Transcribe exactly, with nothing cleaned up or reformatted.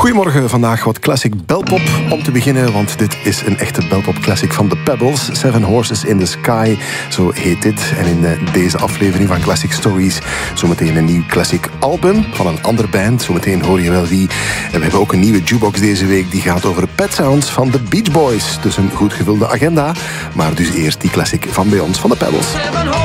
Goedemorgen, vandaag wat classic belpop om te beginnen, want dit is een echte belpop classic van The Pebbles. Seven Horses in the Sky, zo heet dit. En in deze aflevering van Classic Stories zometeen een nieuw classic album van een andere band. Zometeen hoor je wel wie. En we hebben ook een nieuwe jukebox deze week, die gaat over Pet Sounds van The Beach Boys. Dus een goed gevulde agenda, maar dus eerst die classic van bij ons, van The Pebbles.